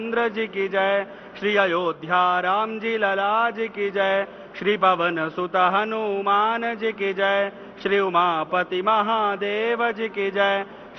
इंद्र जी की जय। श्री अयोध्या राम जी लला जी की जय। श्री पवन सुत हनुमान जी की जय। श्री उमापति महादेव जी की जय।